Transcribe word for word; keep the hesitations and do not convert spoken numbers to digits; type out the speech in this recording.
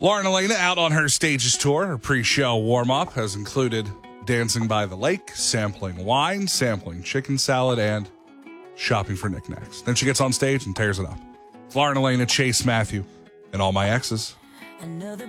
Lauren Elena out on her stages tour. Her pre-show warm-up has included dancing by the lake, sampling wine, sampling chicken salad, and shopping for knickknacks. Then she gets on stage and tears it up. Lauren Elena, Chase Matthew, and all my exes.